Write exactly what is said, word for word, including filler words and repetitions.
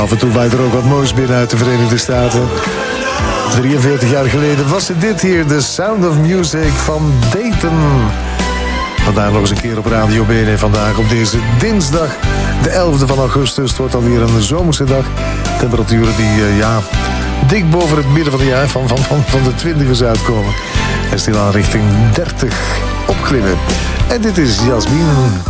Af en toe waait er ook wat moois binnen uit de Verenigde Staten. drieënveertig jaar geleden was het dit hier, The Sound of Music van Dayton. Vandaag nog eens een keer op Radio B N N. Vandaag op deze dinsdag, de elfde van augustus. Het wordt alweer een zomerse dag. Temperaturen die, uh, ja, dik boven het midden van het jaar van, van, van, van de twintigers uitkomen. En stilaan richting dertig opklimmen. En dit is Jasmin.